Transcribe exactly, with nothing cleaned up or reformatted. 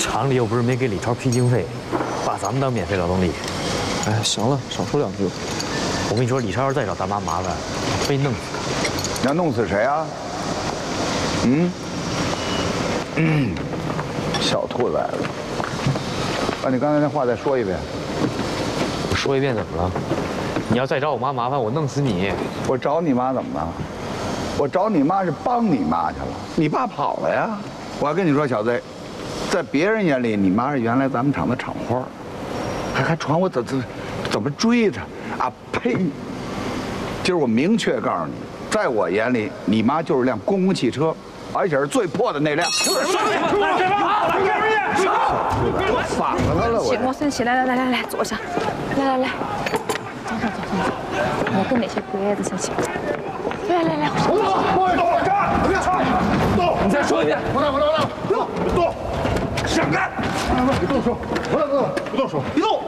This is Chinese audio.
厂里又不是没给李超批经费，把咱们当免费劳动力。 哎，行了，少说两句。 我跟你说，李超要是再找大妈麻烦，非弄死他。 要弄死谁啊？嗯？嗯，小兔崽子，把你刚才那话再说一遍。 我说一遍怎么了？你要再找我妈麻烦，我弄死你！ 我找你妈怎么了？我找你妈是帮你妈去了，你爸跑了呀。我还跟你说，小子，在别人眼里，你妈是原来咱们厂的厂花，还还传我怎怎怎么追她啊？呸！今儿我明确告诉你，在我眼里，你妈就是辆公共汽车，而且是最破的那辆。 就是说什么？来这边啊！来这边！ 我反了了，我。 我生气，来来来来来，坐下，来来来，坐上坐上坐，我跟那些鬼子生气。来来来， 动！动！站！别吵！动！你再说一遍。回来，回来，回来！动！动！闪开！你动手！回来，回来！不动手！别动！